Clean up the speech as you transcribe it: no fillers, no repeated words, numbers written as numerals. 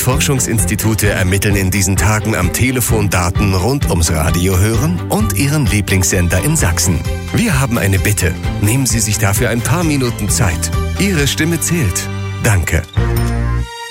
Umweltforschungsinstitute ermitteln in diesen Tagen am Telefon Daten rund ums Radio hören und Ihren Lieblingssender in Sachsen. Wir haben eine Bitte. Nehmen Sie sich dafür ein paar Minuten Zeit. Ihre Stimme zählt. Danke.